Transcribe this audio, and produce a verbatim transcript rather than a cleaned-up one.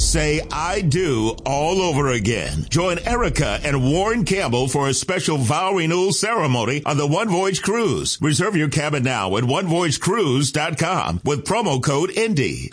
Say I do all over again. Join Erica and Warren Campbell for a special vow renewal ceremony on the One Voyage Cruise. Reserve your cabin now at one voyage cruise dot com with promo code INDY.